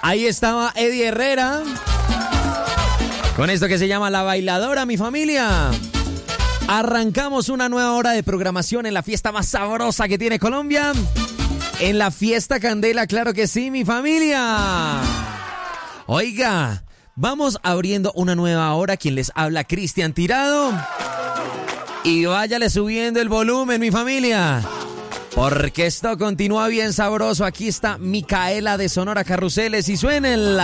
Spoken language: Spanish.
Ahí estaba Eddie Herrera con esto que se llama La Bailadora, mi familia. Arrancamos una nueva hora de programación en la fiesta más sabrosa que tiene Colombia. En la fiesta Candela, claro que sí, mi familia. Oiga, vamos abriendo una nueva hora. Quien les habla, Cristian Tirado. Y váyale subiendo el volumen, mi familia, porque esto continúa bien sabroso. Aquí está Micaela de Sonora Carruseles y suena en la